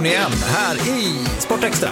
Simon igen, här i Sportextra.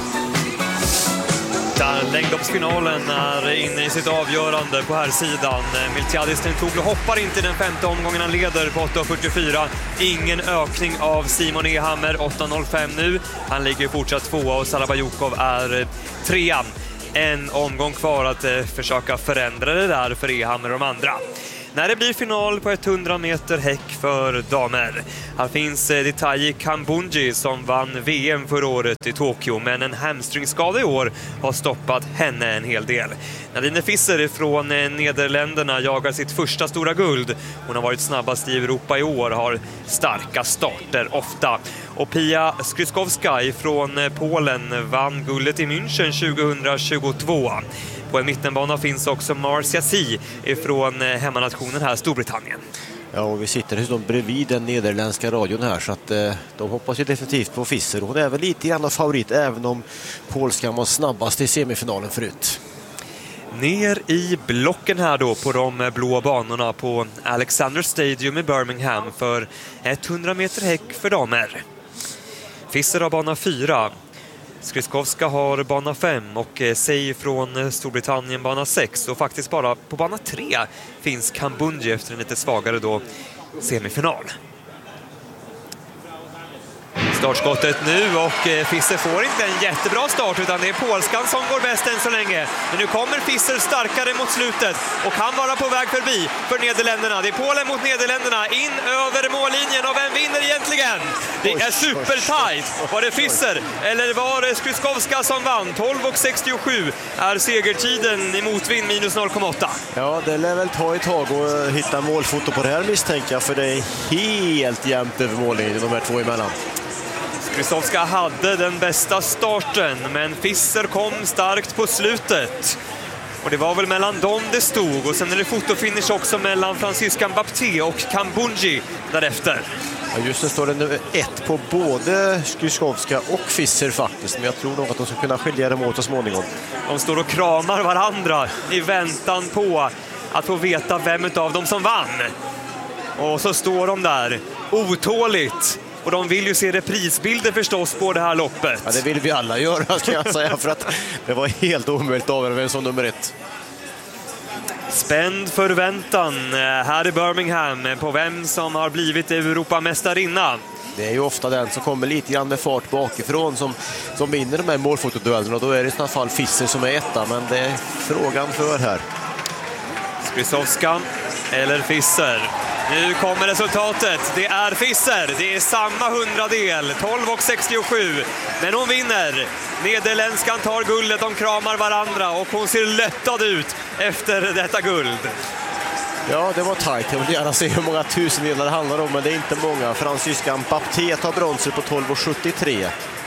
Där längdhoppsfinalen är inne i sitt avgörande på här sidan. Miltiadis Tentoglou hoppar inte i den femte omgången, han leder på 8.44. Ingen ökning av Simon Ehammer, 8.05 nu. Han ligger fortsatt tvåa och Sarabayukov är trean. En omgång kvar att försöka förändra det där för Ehammer och de andra. När det blir final på 100 meter häck för damer. Här finns Detayi Kambundji som vann VM förra året i Tokyo, men en hamstringskada i år har stoppat henne en hel del. Nadine Visser från Nederländerna jagar sitt första stora guld. Hon har varit snabbast i Europa i år, har starka starter ofta. Och Pia Skryskowska från Polen vann guldet i München 2022. På en mittenbana finns också Marcia Si från hemmanationen här, Storbritannien. Ja, och vi sitter dessutom bredvid den nederländska radion här, så att de hoppas ju definitivt på Visser. Hon är väl lite grann av favorit, även om polskan var snabbast i semifinalen förut. Ner i blocken här då på de blå banorna på Alexander Stadium i Birmingham för 100 meter häck för damer. Visser har bana 4. Skryskowska har bana 5 och Sey från Storbritannien bana 6. Och faktiskt bara på bana 3 finns Kambundji efter en lite svagare då semifinal. Startskottet nu och Visser får inte en jättebra start, utan det är polskan som går bäst än så länge. Men nu kommer Visser starkare mot slutet och kan vara på väg förbi för Nederländerna. Det är Polen mot Nederländerna in över mållinjen, och vem vinner egentligen? Det är supertajt. Var det Visser eller var det Skryskowska som vann? 12.67 är segertiden i motvind minus 0,8. Ja, det lär väl ta ett tag och hitta målfoto på det här, misstänker jag, för det är helt jämnt över mållinjen de här två emellan. Skryskowska hade den bästa starten, men Visser kom starkt på slutet. Och det var väl mellan dem det stod. Och sen är det fotofinish också mellan Franciscan Bapté och Kambundji därefter. Ja, just det, står det nummer 1 på både Skryskowska och Visser faktiskt. Men jag tror nog att de ska kunna skilja dem åt så småningom. De står och kramar varandra i väntan på att få veta vem av dem som vann. Och så står de där otåligt. Och de vill ju se reprisbilder förstås på det här loppet. Ja, det vill vi alla göra, ska jag säga, för att det var helt omöjligt av vem som nummer 1. Spänd förväntan här i Birmingham på vem som har blivit Europamästarinna. Det är ju ofta den som kommer lite grann med fart bakifrån som vinner de här målfotoduellerna. Då är det i sådana fall Visser som är etta, men det är frågan för här. Skryskowska eller Visser? Nu kommer resultatet. Det är Visser. Det är samma hundradel. 12.67. Men hon vinner. Nederländskan tar guldet. De kramar varandra och hon ser lättad ut efter detta guld. Ja, det var tajt. Jag vill gärna se hur många tusendelar det handlar om, men det är inte många. Franciscan Bapté tar bronser på 12.73.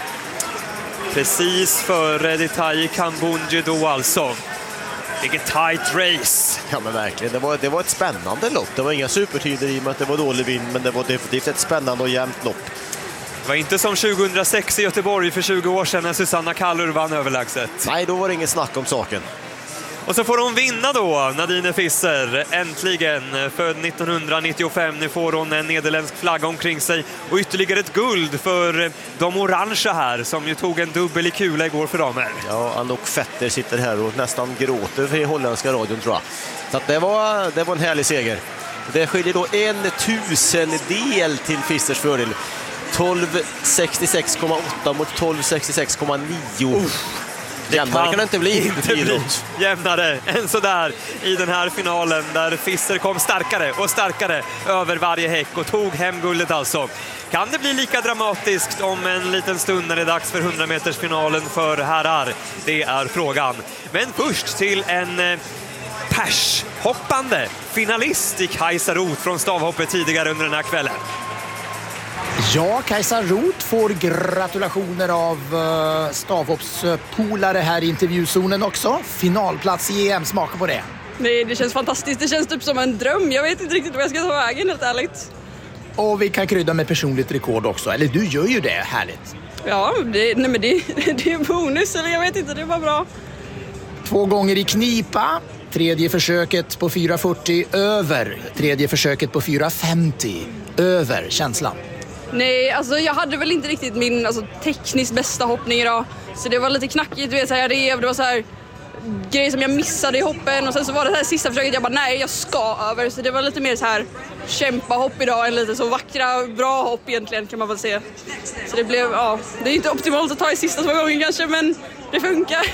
Precis före Detayi Kambundji då alltså. Vilket tight race. Ja, men verkligen. Det var ett spännande lopp. Det var inga supertider i och med att det var dålig vind, men det var definitivt ett spännande och jämnt lopp. Det var inte som 2006 i Göteborg för 20 år sedan när Susanna Kallur vann överlägset. Nej, då var det ingen snack om saken. Och så får hon vinna då, Nadine Visser, äntligen, född 1995. Nu får hon en nederländsk flagga omkring sig och ytterligare ett guld för de orangea här, som ju tog en dubbel i kula igår för damer. Ja, Anouk Vetter sitter här och nästan gråter för holländska radion, tror jag. Så att det var en härlig seger. Det skiljer då 1/1000 till Vissers fördel. 12.66,8 mot 12.66,9. Jämnare kan det inte bli. Jämnare än sådär i den här finalen, där Visser kom starkare och starkare över varje häck och tog hem guldet alltså. Kan det bli lika dramatiskt om en liten stund när det är dags för 100-metersfinalen för herrar? Det är frågan. Men först till en pershoppande finalist i Kajsa Roth från stavhoppet tidigare under den här kvällen. Ja, Kajsa Roth får gratulationer av stavhoppspolare här i intervjuzonen också. Finalplats i EM, smaka på det. Nej, det känns fantastiskt. Det känns typ som en dröm. Jag vet inte riktigt vad jag ska ta vägen, helt ärligt. Och vi kan krydda med personligt rekord också. Eller du gör ju det, härligt. Ja, det är bonus, eller jag vet inte, det är bara bra. 2 gånger i knipa. Tredje försöket på 4.40 över. Tredje försöket på 4.50 över. Känslan? Nej, alltså jag hade väl inte riktigt min tekniskt bästa hoppning idag. Så det var lite knackigt, du vet, så här, jag rev, det var så här grejer som jag missade i hoppen och sen så var det så här sista försöket, jag bara nej, jag ska över. Så det var lite mer så här kämpa hopp idag än lite så vackra, bra hopp egentligen kan man väl säga. Så det blev, det är inte optimalt att ta i sista 2 gånger kanske, men det funkar.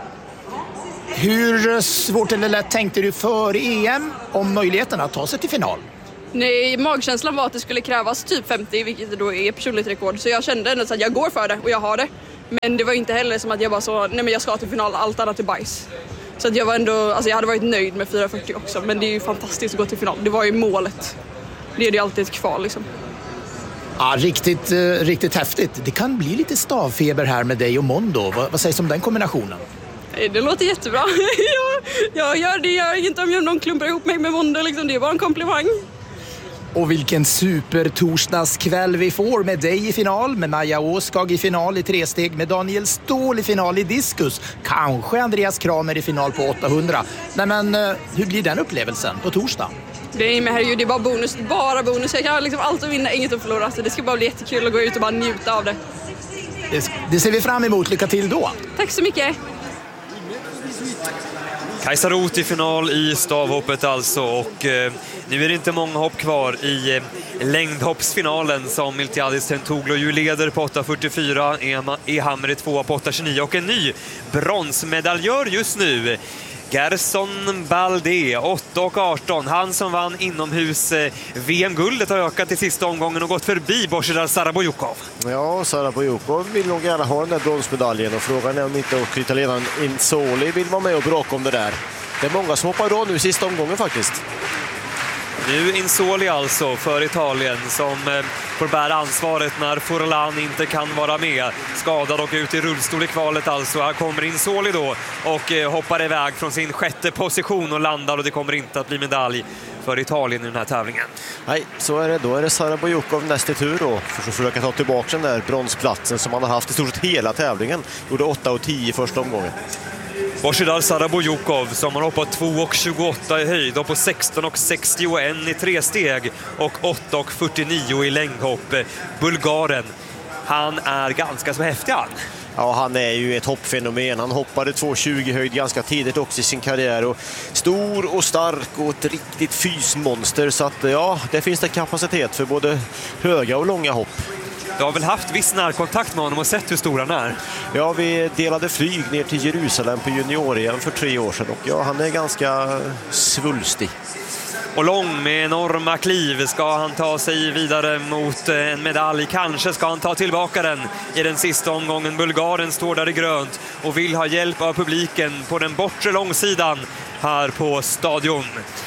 Hur svårt eller lätt tänkte du för EM om möjligheten att ta sig till final? Nej, magkänslan var att det skulle krävas typ 50, vilket då är personligt rekord. Så jag kände ändå att jag går för det och jag har det. Men det var inte heller som att jag bara så, nej men jag ska till final, allt annat är bajs. Så att jag var ändå, jag hade varit nöjd med 4.40 också, men det är ju fantastiskt att gå till final. Det var ju målet. Det är ju alltid ett kval liksom. Ja, riktigt häftigt. Det kan bli lite stavfeber här med dig och Mondo. Vad sägs om den kombinationen? Det låter jättebra. Jag gör det, jag inte om någon klumpar ihop mig med Mondo liksom. Det är bara en komplimang. Och vilken supertorsdagskväll vi får med dig i final, med Maja Åskag i final i 3-steg, med Daniel Ståhl i final i diskus, kanske Andreas Kramer i final på 800. Nej men, hur blir den upplevelsen på torsdag? Det är bara bonus. Jag kan liksom allt att vinna, inget att förlora. Så det ska bara bli jättekul att gå ut och bara njuta av det. Det ser vi fram emot. Lycka till då. Tack så mycket. Kajsa Roth i final i stavhoppet alltså, och nu är det inte många hopp kvar i längdhoppsfinalen som Miltiadis Tentouglu ju leder på 8.44, E-Hammer i 2 på 8.29 och en ny bronsmedaljör just nu. Gerson Baldé, 8.18. Han som vann inomhus VM-guldet har ökat i sista omgången och gått förbi Božidar Sarabojukov. Ja, Sarabojukov vill nog gärna ha den där bronsmedaljen och frågan är om inte också italienaren Insoli vill vara med och bråka om det där. Det är många som hoppar då nu i sista omgången faktiskt. Nu Insoli alltså för Italien som får bära ansvaret när Forlan inte kan vara med. Skadad och ut i rullstol i kvalet alltså. Här kommer Insoli då och hoppar iväg från sin 6:e position och landar, och det kommer inte att bli medalj för Italien i den här tävlingen. Nej, så är det. Då är det Sarabojukov nästa tur då för att försöka ta tillbaka den där bronsplatsen som han har haft i stort sett hela tävlingen. Gjorde 8.10 i första omgången. Božidar Sarabojukov som har hoppat 2.28 i höjd och på 16.61 i 3-steg och 8.49 i längdhopp. Bulgaren, han är ganska så häftig han. Ja, han är ju ett hoppfenomen. Han hoppade 2.20 höjd ganska tidigt också i sin karriär. Och stor och stark och ett riktigt fysmonster. Så att ja, det finns det kapacitet för både höga och långa hopp. Du har väl haft viss närkontakt med honom och sett hur stor han är? Ja, vi delade flyg ner till Jerusalem på junior-EM för 3 år sedan. Och ja, han är ganska svulstig. Och lång med enorma kliv ska han ta sig vidare mot en medalj. Kanske ska han ta tillbaka den i den sista omgången. Bulgaren står där i grönt och vill ha hjälp av publiken på den bortre långsidan här på stadion.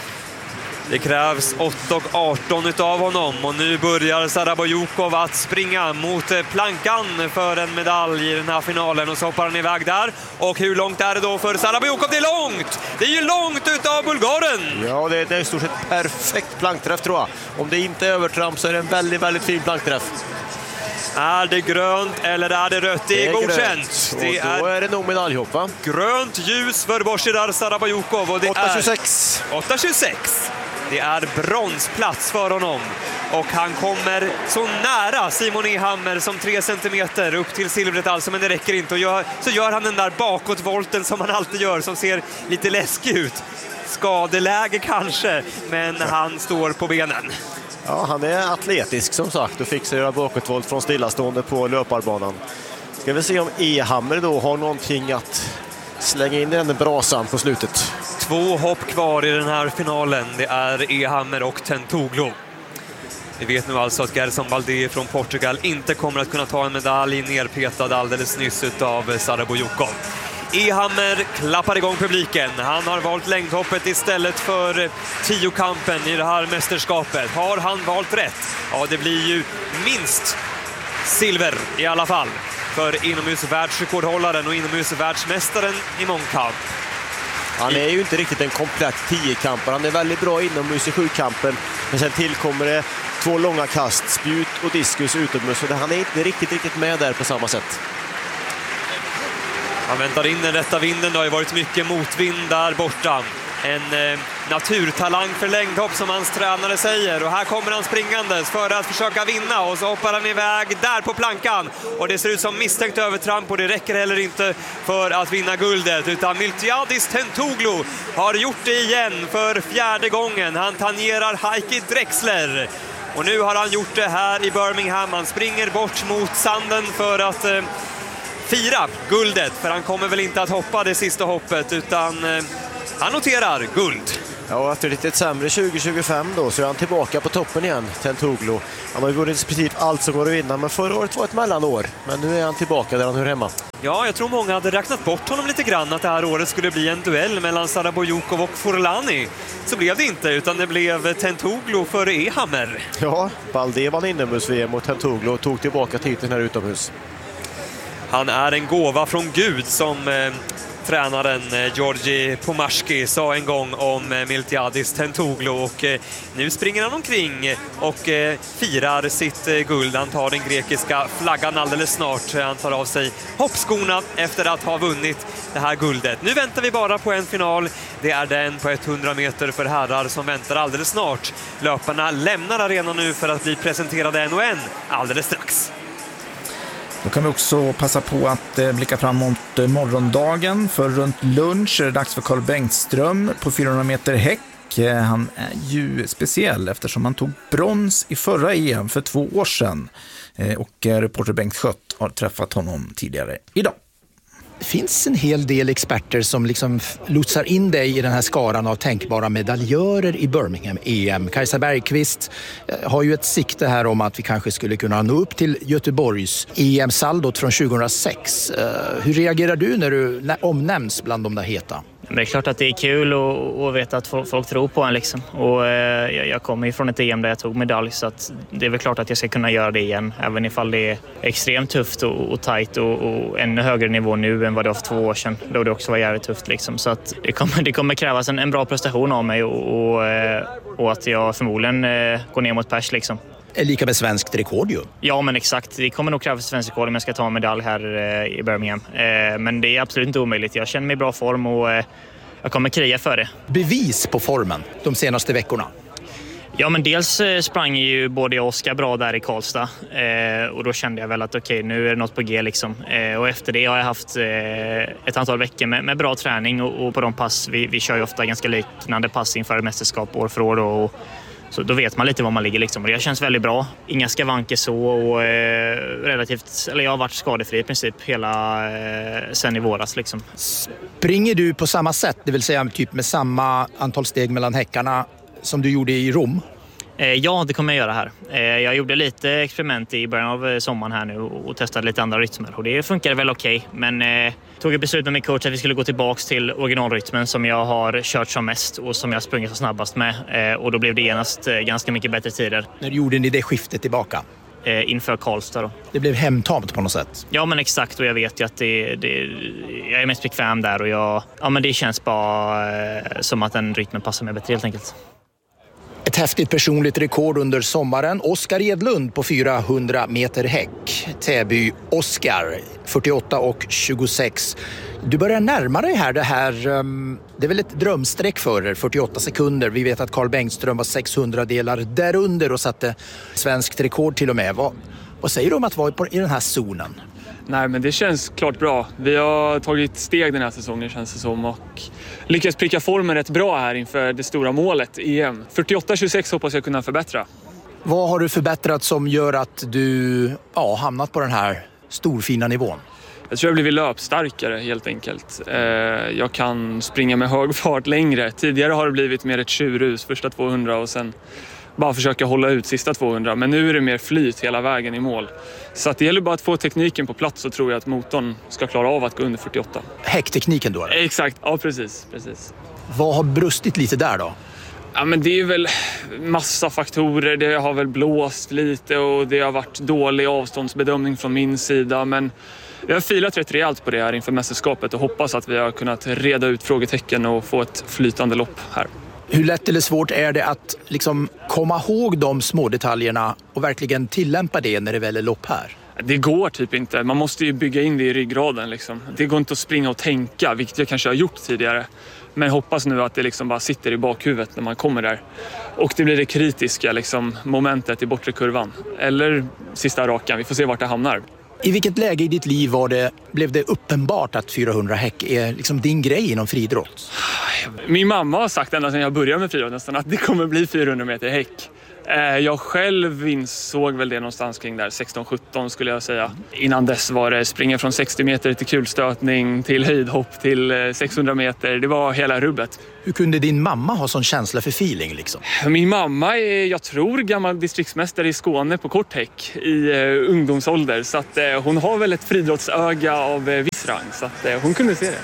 Det krävs 8.18 utav honom och nu börjar Sarabojukov att springa mot plankan för en medalj i den här finalen och så hoppar han iväg där. Och hur långt är det då för Sarabojukov? Det är långt! Det är ju långt utav Bulgaren! Ja, det är i stort sett perfekt plankträff tror jag. Om det inte är övertramp så är det en väldigt, väldigt fin plankträff. Är det grönt eller är det rött? Det är godkänt. Det och då är det nog medaljhopp, va? Grönt ljus för Božidar Sarabojukov och det 8.26. är 8.26. Det är bronsplats för honom och han kommer så nära Simon E-Hammer som 3 centimeter upp till silvret alltså, men det räcker inte. Och så gör han den där bakåtvolten som han alltid gör som ser lite läskig ut. Skadeläge kanske, men han står på benen. Ja, han är atletisk som sagt och fixar göra bakåtvolt från stillastående på löparbanan. Ska vi se om E-Hammer då har någonting att slänga in i den brasan på slutet. 2 hopp kvar i den här finalen. Det är E-Hammer och Tentouglu. Vi vet nu alltså att Gerson Baldé från Portugal inte kommer att kunna ta en medalj, nerpetad alldeles nyss av Sarabojukov. E-Hammer klappar igång publiken. Han har valt längdhoppet istället för 10-kampen i det här mästerskapet. Har han valt rätt? Ja, det blir ju minst silver i alla fall för inomhusvärldsrekordhållaren och inomhusvärldsmästaren i mångkamp. Han är ju inte riktigt en komplett 10-kampare. Han är väldigt bra inomhus i 7-kampen. Men sen tillkommer det 2 långa kast, spjut och diskus utomhus. Så han är inte riktigt med där på samma sätt. Han väntar in den rätta vinden. Det har ju varit mycket motvind där borta. En naturtalang för längdhopp som hans tränare säger. Och här kommer han springandes för att försöka vinna och så hoppar han iväg där på plankan. Och det ser ut som misstänkt övertramp och det räcker heller inte för att vinna guldet. Utan Miltiadis Tentouglu har gjort det igen för 4:e gången. Han tangerar Heikki Drexler. Och nu har han gjort det här i Birmingham. Han springer bort mot sanden för att fira guldet. För han kommer väl inte att hoppa det sista hoppet utan han noterar guld. Ja, efter lite sämre 2025 då så är han tillbaka på toppen igen, Tentouglu. Han har ju vunnit precis allt som går att vinna, men förra året var ett mellanår. Men nu är han tillbaka där han hör hemma. Ja, jag tror många hade räknat bort honom lite grann att det här året skulle bli en duell mellan Sarabojukov och Forlani. Så blev det inte, utan det blev Tentouglu före Ehammer. Ja, Balde vann inomhus-VM och Tentouglu tog tillbaka titeln här utomhus. Han är en gåva från Gud som tränaren Georgi Pomashki sa en gång om Miltiadis Tentouglu och nu springer han omkring och firar sitt guld. Han tar den grekiska flaggan alldeles snart. Han tar av sig hoppskorna efter att ha vunnit det här guldet. Nu väntar vi bara på en final. Det är den på 100 meter för herrar som väntar alldeles snart. Löparna lämnar arenan nu för att bli presenterade en och en alldeles strax. Då kan vi också passa på att blicka framåt morgondagen. För runt lunch är det dags för Carl Bengtström på 400 meter häck. Han är ju speciell eftersom han tog brons i förra EM för 2 år sedan. Och reporter Bengt Schött har träffat honom tidigare idag. Det finns en hel del experter som liksom lotsar in dig i den här skaran av tänkbara medaljörer i Birmingham EM. Kajsa Bergqvist har ju ett sikte här om att vi kanske skulle kunna nå upp till Göteborgs EM-saldot från 2006. Hur reagerar du när du omnämns bland de där heta? Det är klart att det är kul att veta att folk tror på en liksom. Och jag kommer ju från ett EM där jag tog medalj så att det är väl klart att jag ska kunna göra det igen. Även ifall det är extremt tufft och tajt och ännu högre nivå nu än vad det var för 2 år sedan. Då det också var jävligt tufft liksom. Så att det kommer krävas en bra prestation av mig och att jag förmodligen går ner mot pers liksom. Är lika med svenskt rekord ju. Ja men exakt, det kommer nog krävas svenskt rekord om jag ska ta en medalj här i Birmingham. Men det är absolut inte omöjligt. Jag känner mig i bra form och jag kommer kriga för det. Bevis på formen de senaste veckorna? Ja men dels sprang ju både jag och Oskar bra där i Karlstad och då kände jag väl att okej, nu är det något på G liksom. Och efter det har jag haft ett antal veckor med bra träning och på de pass, vi kör ju ofta ganska liknande pass inför mästerskap år för år och så då vet man lite var man ligger liksom. Och det känns väldigt bra. Inga skavanker så och jag har varit skadefri i princip hela sen i våras liksom. Springer du på samma sätt, det vill säga typ med samma antal steg mellan häckarna som du gjorde i Rom? Ja, det kommer jag göra här. Jag gjorde lite experiment i början av sommaren här nu och testade lite andra rytmer. Och det funkar väl okej. Men tog ett beslut med min coach att vi skulle gå tillbaka till originalrytmen som jag har kört som mest och som jag sprungit så snabbast med. Och då blev det genast ganska mycket bättre tider. När gjorde ni det skiftet tillbaka? Inför Karlstad då. Det blev hemtamt på något sätt? Ja men exakt, och jag vet ju att jag är mest bekväm där och men det känns bara som att den rytmen passar mig bättre helt enkelt. Ett häftigt personligt rekord under sommaren. Oskar Edlund på 400 meter häck. Täby Oskar, 48,26. Du börjar närma dig här. Det är väl ett drömsträck för er, 48 sekunder. Vi vet att Carl Bengtström var 600 delar därunder och satte svenskt rekord till och med. Vad säger du om att vara i den här zonen? Nej, men det känns klart bra. Vi har tagit steg den här säsongen känns det som och lyckats pricka formen rätt bra här inför det stora målet EM. 48,26 hoppas jag kunna förbättra. Vad har du förbättrat som gör att du hamnat på den här storfina nivån? Jag tror jag har blivit löpstarkare helt enkelt. Jag kan springa med hög fart längre. Tidigare har det blivit mer ett tjurrus första 200 och sen bara försöka hålla ut sista 200. Men nu är det mer flyt hela vägen i mål. Så att det gäller bara att få tekniken på plats så tror jag att motorn ska klara av att gå under 48. Häcktekniken då? Eller? Exakt, ja precis. Vad har brustit lite där då? Ja men det är väl massa faktorer. Det har väl blåst lite och det har varit dålig avståndsbedömning från min sida. Men vi har filat rätt rejält på det här inför mästerskapet och hoppas att vi har kunnat reda ut frågetecken och få ett flytande lopp här. Hur lätt eller svårt är det att liksom komma ihåg de små detaljerna och verkligen tillämpa det när det väl är lopp här? Det går typ inte. Man måste ju bygga in det i ryggraden. Liksom. Det går inte att springa och tänka, vilket jag kanske har gjort tidigare. Men hoppas nu att det liksom bara sitter i bakhuvudet när man kommer där. Och det blir det kritiska liksom, momentet i bortre kurvan. Eller sista rakan, vi får se vart det hamnar. I vilket läge i ditt liv blev det uppenbart att 400 häck är liksom din grej inom friidrott? Min mamma har sagt ända sedan jag började med friidrott nästan att det kommer bli 400 meter häck. Jag själv insåg väl det någonstans kring där 16-17 skulle jag säga. Innan dess var det springa från 60 meter till kulstötning, till höjdhopp, till 600 meter. Det var hela rubbet. Hur kunde din mamma ha sån känsla för feeling liksom? Min mamma är, jag tror, gammal distriktsmästare i Skåne på kort häck i ungdomsålder. Så att hon har väl ett friidrottsöga av viss rang. Så att hon kunde se det.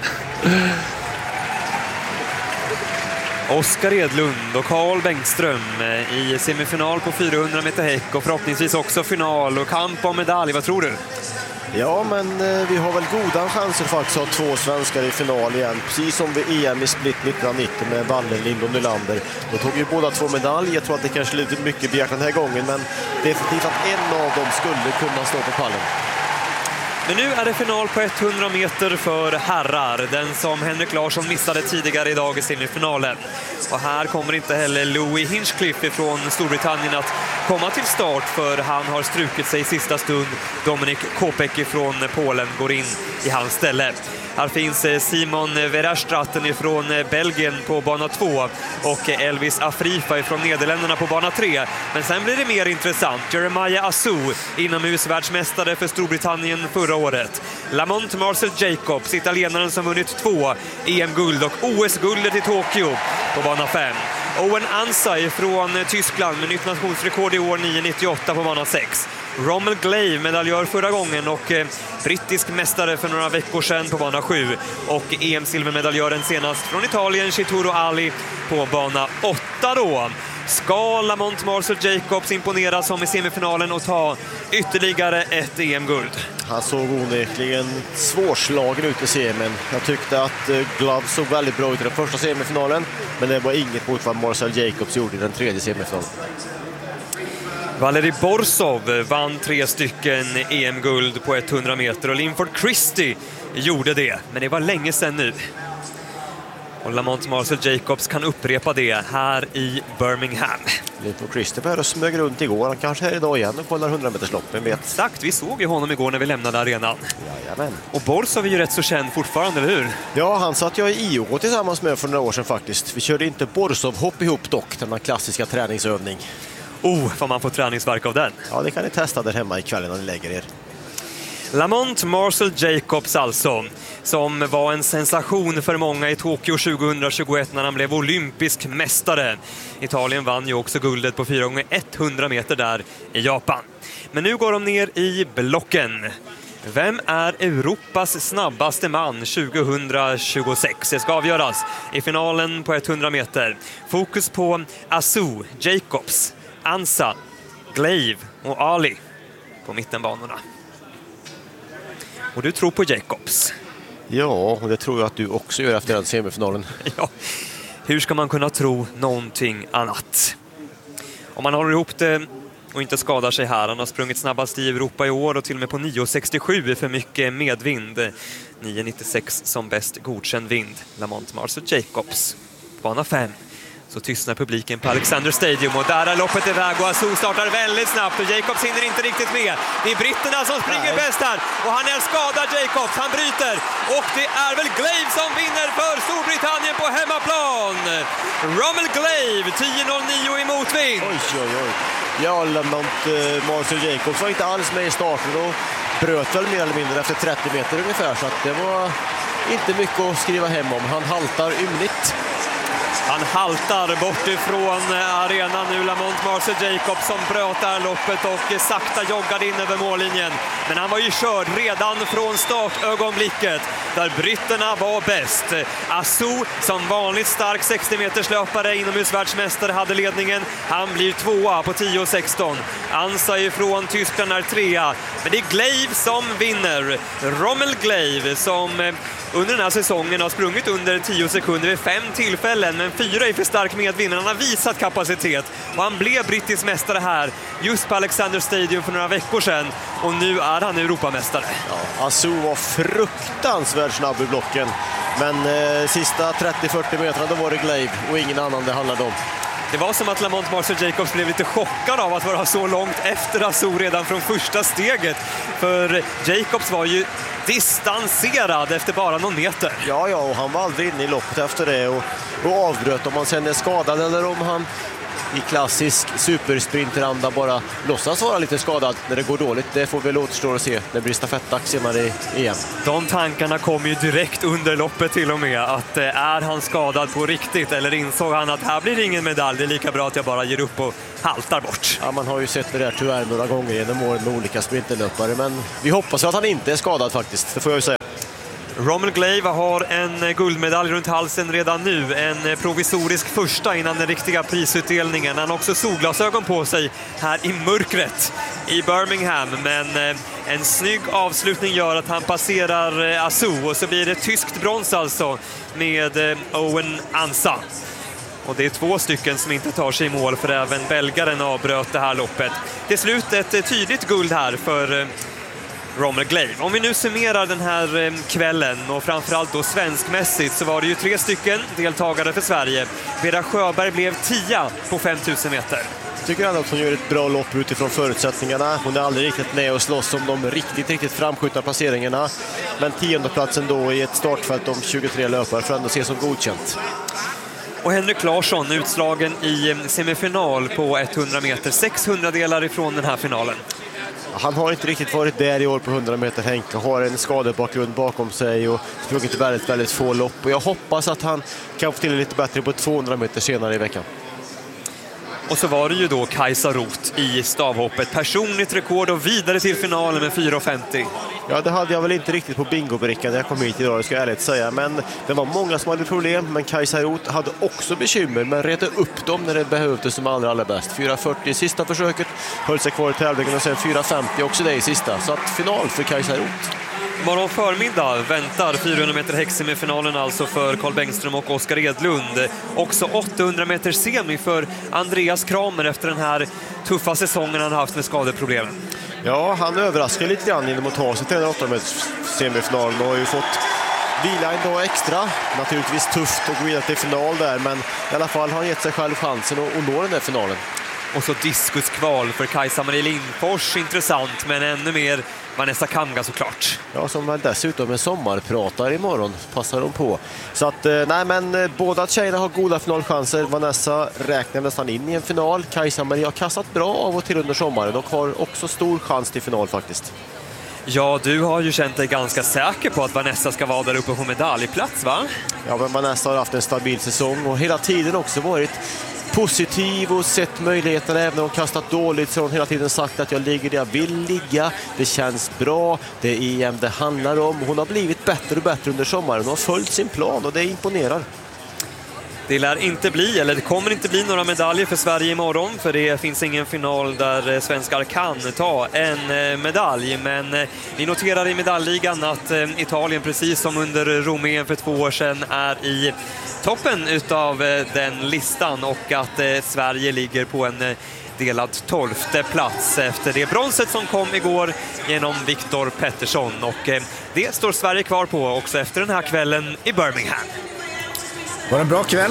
Oskar Edlund och Carl Bengtström i semifinal på 400 meter häck och förhoppningsvis också final och kamp om medalj. Vad tror du? Ja, men vi har väl goda chanser faktiskt att ha 2 svenskar i final igen. Precis som vid EM i split 1990 med Wallenlind och Nylander. Då tog ju båda 2 medalj. Jag tror att det kanske är lite mycket begärt den här gången, men definitivt att en av dem skulle kunna stå på pallen. Men nu är det final på 100 meter för herrar. Den som Henrik Larsson missade tidigare idag i semifinalen. Och här kommer inte heller Louis Hinchcliffe från Storbritannien att komma till start, för han har strukit sig i sista stund. Dominik Kopecky från Polen går in i hans ställe. Här finns Simon Verstraeten från Belgien på bana 2 och Elvis Afrifa från Nederländerna på bana 3. Men sen blir det mer intressant. Jeremiah Assou, inomhusvärldsmästare för Storbritannien förra året. Lamont Marcel Jacobs, italienaren som vunnit 2 EM-guld och OS-guldet i Tokyo på bana 5. Owen Ansay från Tyskland med nytt nationsrekord i år 9,98 på bana 6. Rommel Glaive, medaljör förra gången och brittisk mästare för några veckor sedan på bana 7. Och EM-silvermedaljören senast från Italien, Chituro Ali, på bana 8 då. Ska Lamont Marcel Jacobs imponera som i semifinalen och ta ytterligare ett EM-guld? Han såg onekligen svårslagen ut i semin. Jag tyckte att Glove såg väldigt bra ut i den första semifinalen, men det var inget mot vad Marcel Jacobs gjorde i den tredje semifinalen. Valeri Borsov vann 3 stycken EM-guld på 100 meter och Linford Christie gjorde det, men det var länge sedan nu. Och Lamont Marcel Jacobs kan upprepa det här i Birmingham. Linford Christie började smög runt igår. Han kanske är idag igen och kollar 100-metersloppen. Exakt, vi såg ju honom igår när vi lämnade arenan. Jajamän. Och Borsov är ju rätt så känd fortfarande, eller hur? Ja, han satt jag i IO tillsammans med för några år sedan faktiskt. Vi körde inte Borsov-hopp ihop dock, den här klassiska träningsövning. Får man få träningsverk av den? Ja, det kan ni testa där hemma ikväll när ni lägger er. Lamont Marcel Jacobs alltså, som var en sensation för många i Tokyo 2021 när han blev olympisk mästare. Italien vann ju också guldet på 4x100 meter där i Japan. Men nu går de ner i blocken. Vem är Europas snabbaste man 2026? Det ska avgöras i finalen på 100 meter. Fokus på Assou, Jacobs, Ansa, Glaive och Ali på mittenbanorna. Och du tror på Jacobs? Ja, och det tror jag att du också gör efter den semifinalen. Ja, hur ska man kunna tro någonting annat? Om man håller ihop det och inte skadar sig här. Han har sprungit snabbast i Europa i år och till och med på 9,67 för mycket medvind. 9,96 som bäst godkänd vind. Lamont Marcel Jacobs. Bana 5. Så tystnar publiken på Alexander Stadium och där är loppet iväg och Assou startar väldigt snabbt och Jacobs hinner inte riktigt med. Det är britterna som springer bäst här och han är skadad, Jacobs. Han bryter och det är väl Glaive som vinner för Storbritannien på hemmaplan. Rommel Glaive, 10,09 i motvind. Oj. Ja, Lamont Marcel Jacobs var inte alls med i starten och bröt väl mer eller mindre efter 30 meter ungefär, så att det var inte mycket att skriva hem om. Han haltar ymnigt. Han haltar bort ifrån arenan nu, Lamont Marcel Jacobs, som bröt där loppet och sakta joggade in över mållinjen. Men han var ju körd redan från startögonblicket där britterna var bäst. Assou, som vanligt stark 60-meters löpare, inomhusvärldsmästare, hade ledningen. Han blir 2 på 10,16. Ansa ifrån Tyskland är 3. Men det är Glaive som vinner. Rommel Glaive som under den här säsongen har sprungit under 10 sekunder vid 5 tillfällen, men 4 är för stark medvind. Han har visat kapacitet och han blev brittisk mästare här just på Alexander Stadium för några veckor sedan och nu är han Europamästare. Ja, Assou var fruktansvärt snabb i blocken. Men sista 30-40 meterna då var det Glaive och ingen annan det handlade om. Det var som att Lamont Marshall Jacobs blev lite chockad av att vara så långt efter Azur redan från första steget. För Jacobs var ju distanserad efter bara någon meter. Ja, och han var aldrig inne i loppet efter det och avbröt om han sen är skadad eller om han i klassisk supersprinteranda bara låtsas vara lite skadad när det går dåligt. Det får väl återstå att se när det blir stafettdags senare i EM. De tankarna kom ju direkt under loppet till och med. Att är han skadad på riktigt eller insåg han att här blir ingen medalj, det är lika bra att jag bara ger upp och haltar bort. Ja, man har ju sett det där tyvärr några gånger genom åren med olika sprinterlöpare, men vi hoppas att han inte är skadad faktiskt, det får jag ju säga. Rommel Glaive har en guldmedalj runt halsen redan nu. En provisorisk första innan den riktiga prisutdelningen. Han har också solglasögon på sig här i mörkret i Birmingham. Men en snygg avslutning gör att han passerar Azur. Och så blir det tyskt brons alltså med Owen Ansa. Och det är 2 stycken som inte tar sig i mål, för även belgaren avbröt det här loppet. Till slut ett tydligt guld här för Rommel Glaive. Om vi nu summerar den här kvällen och framförallt då svenskmässigt, så var det ju 3 stycken deltagare för Sverige. Vera Sjöberg blev 10 på 5000 meter. Tycker han att hon gör ett bra lopp utifrån förutsättningarna. Hon är aldrig riktigt med och slåss om de riktigt framskjutna placeringarna. Men 10:e platsen då i ett startfält om 23 löpare för ändå ses som godkänt. Och Henrik Larsson utslagen i semifinal på 100 meter. 600 delar ifrån den här finalen. Han har inte riktigt varit där i år på 100 meter. Henke har en skadebakgrund bakom sig och sprungit väldigt få lopp. Och jag hoppas att han kan få till lite bättre på 200 meter senare i veckan. Och så var det ju då Kajsa Roth i stavhoppet. Personligt rekord och vidare till finalen med 4,50. Ja, det hade jag väl inte riktigt på bingobrickan när jag kom hit idag, det ska jag ärligt säga. Men det var många som hade problem, men Kajsa Roth hade också bekymmer, men rete upp dem när det behövdes som allra bäst. 4,40 i sista försöket, höll sig kvar i tävlingen och sen 4,50 också det i sista. Så att final för Kajsa Roth. Morgon förmiddag väntar 400 meter häxim i finalen alltså för Carl Bengström och Oskar Edlund. Också 800 meter semi för Andreas Kramer efter den här tuffa säsongen han haft med skadeproblemen. Ja, han överraskar lite grann genom att ta sig till den 800 meters semifinalen och har ju fått vila en dag extra. Naturligtvis tufft att gå vidare till final där, men i alla fall har han gett sig själv chansen att nå den där finalen. Och så diskuskval för Kajsa-Marie Lindfors, intressant, men ännu mer Vanessa Kamga såklart. Ja, som dessutom en sommarpratare imorgon passar de på. Så att, nej men båda tjejerna har goda finalchanser. Vanessa räknar nästan in i en final. Kajsa-Marie har kastat bra av och till under sommaren och har också stor chans till final faktiskt. Ja, du har ju känt dig ganska säker på att Vanessa ska vara där uppe på medaljplats, va? Ja, men Vanessa har haft en stabil säsong och hela tiden också varit positiv och sett möjligheterna. Även om hon kastat dåligt så har hon hela tiden sagt att jag ligger där jag vill ligga. Det känns bra, det är EM det handlar om. Hon har blivit bättre och bättre under sommaren. Hon har följt sin plan och det imponerar. Det lär inte bli, eller det kommer inte bli några medaljer för Sverige imorgon, för det finns ingen final där svenskar kan ta en medalj. Men vi noterar i medaljligan att Italien, precis som under Rom-EM för 2 år sedan, är i toppen utav den listan och att Sverige ligger på en delad 12:e plats efter det bronset som kom igår genom Viktor Pettersson. Och det står Sverige kvar på också efter den här kvällen i Birmingham. Var det en bra kväll?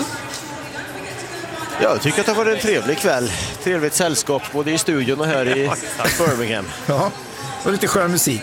Ja, jag tycker att det var en trevlig kväll. Trevligt sällskap både i studion och här i Birmingham. Ja, och lite skön musik.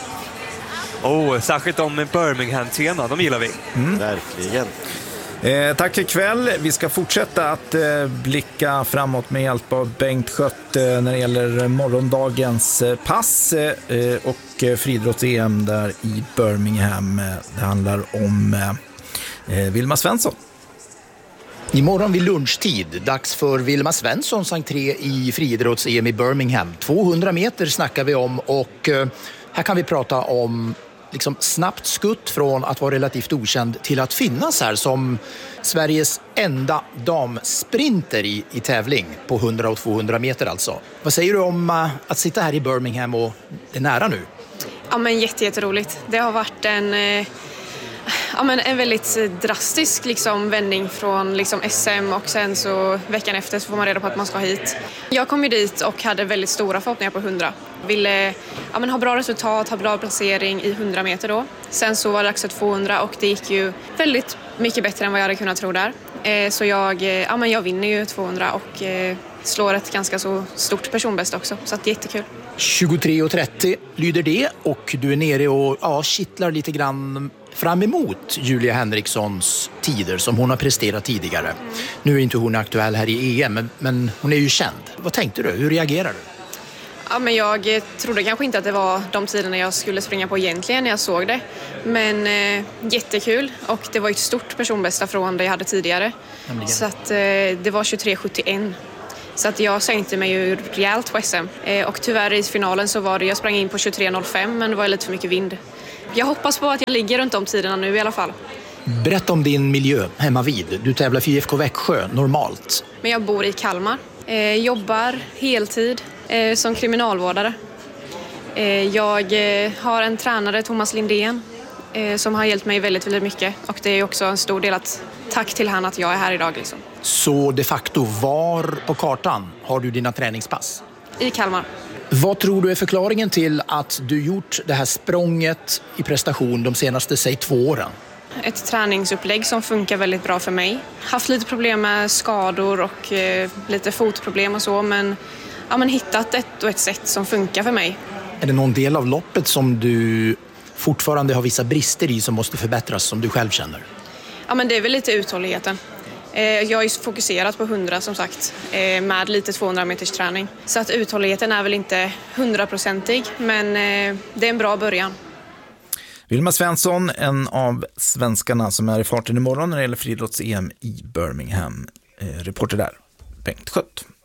Särskilt om Birmingham-tema, de gillar vi. Verkligen. Tack för kväll. Vi ska fortsätta att blicka framåt med hjälp av Bengt Schött när det gäller morgondagens pass och friidrotts-EM där i Birmingham. Det handlar om Vilma Svensson. Imorgon vid lunchtid, dags för Vilma Svenssons entré i friidrotts-EM i Birmingham. 200 meter snackar vi om och här kan vi prata om liksom snabbt skutt från att vara relativt okänd till att finnas här som Sveriges enda damsprinter i tävling på 100 och 200 meter alltså. Vad säger du om att sitta här i Birmingham och det är nära nu? Ja, men jätteroligt. Det har varit Ja, men en väldigt drastisk liksom, vändning från liksom, SM och sen så veckan efter så får man reda på att man ska hit. Jag kom ju dit och hade väldigt stora förhoppningar på 100. Ville ha bra resultat, ha bra placering i 100 meter då. Sen så var det dags för 200 och det gick ju väldigt mycket bättre än vad jag hade kunnat tro där. Så jag vinner ju 200 och slår ett ganska så stort personbäst också. Så att det är jättekul. 23.30 lyder det och du är nere och kittlar lite grann fram emot Julia Henrikssons tider som hon har presterat tidigare. Nu är inte hon aktuell här i EM, men hon är ju känd. Vad tänkte du? Hur reagerar du? Ja, men jag trodde kanske inte att det var de tiderna jag skulle springa på egentligen när jag såg det. Men jättekul och det var ett stort personbästa från det jag hade tidigare. Så att det var 23.71. Så att jag sänkte mig ju rejält på SM. Och tyvärr i finalen så var det, jag sprang in på 23.05 men det var lite för mycket vind. Jag hoppas på att jag ligger runt om tiderna nu i alla fall. Berätta om din miljö hemma vid. Du tävlar för IFK Växjö normalt. Men jag bor i Kalmar. Jobbar heltid som kriminalvårdare. Jag har en tränare, Thomas Lindén, som har hjälpt mig väldigt, väldigt mycket. Och det är också en stor del att tack till han att jag är här idag. Liksom. Så de facto, var på kartan har du dina träningspass? I Kalmar. Vad tror du är förklaringen till att du gjort det här språnget i prestation de senaste, säg 2 åren? Ett träningsupplägg som funkar väldigt bra för mig. Haft lite problem med skador och lite fotproblem och så, men hittat ett sätt som funkar för mig. Är det någon del av loppet som du fortfarande har vissa brister i som måste förbättras som du själv känner? Ja, men det är väl lite uthålligheten. Jag är fokuserat på 100 som sagt, med lite 200 meters träning. Så att uthålligheten är väl inte 100%, men det är en bra början. Vilma Svensson, en av svenskarna som är i farten imorgon när det gäller friidrotts-EM i Birmingham. Reporter där, Bengt Skött.